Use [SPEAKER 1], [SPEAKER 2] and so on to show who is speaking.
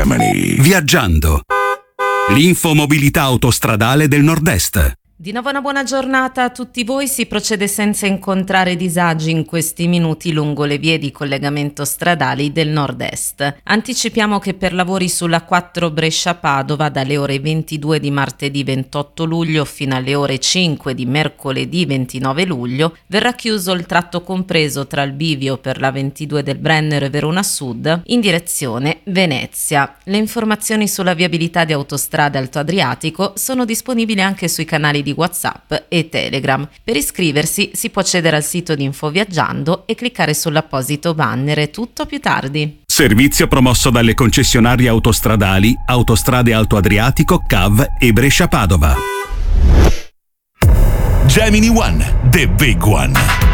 [SPEAKER 1] Gemini.
[SPEAKER 2] Viaggiando. L'infomobilità autostradale del Nord-Est.
[SPEAKER 3] Di nuovo una buona giornata a tutti voi. Si procede senza incontrare disagi in questi minuti lungo le vie di collegamento stradali del Nord-Est. Anticipiamo che per lavori sulla 4 Brescia-Padova dalle ore 22 di martedì 28 luglio fino alle ore 5 di mercoledì 29 luglio verrà chiuso il tratto compreso tra il bivio per la 22 del Brennero e Verona Sud in direzione Venezia. Le informazioni sulla viabilità di Autostrade Alto Adriatico sono disponibili anche sui canali di WhatsApp e Telegram. Per iscriversi si può accedere al sito di Infoviaggiando e cliccare sull'apposito banner. Tutto più tardi.
[SPEAKER 2] Servizio promosso dalle concessionarie autostradali Autostrade Alto Adriatico, CAV e Brescia Padova.
[SPEAKER 1] Gemini One, the big one.